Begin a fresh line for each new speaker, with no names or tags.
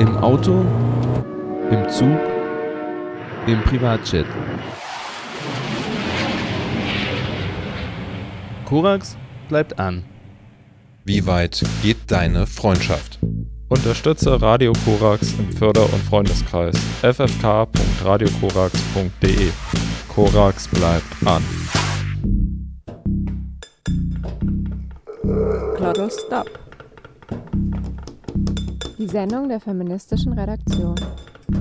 Im Auto, im Zug, im Privatjet. Korax bleibt an.
Wie weit geht deine Freundschaft?
Unterstütze Radio Korax im Förder- und Freundeskreis ffk.radiokorax.de. Korax bleibt an.
Glottal Stop. Die Sendung der feministischen Redaktion.